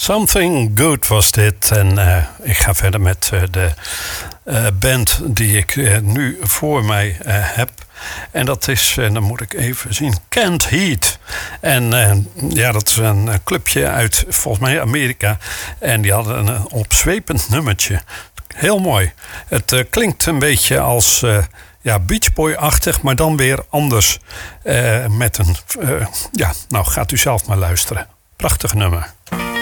Something Good was dit. En ik ga verder met de band die ik nu voor mij heb. En dat is, dan moet ik even zien, Canned Heat. En ja, dat is een clubje uit, volgens mij, Amerika. En die hadden een opzwepend nummertje. Heel mooi. Het klinkt een beetje als ja, Beach Boy-achtig, maar dan weer anders. Met een, ja, nou gaat u zelf maar luisteren. Prachtig nummer.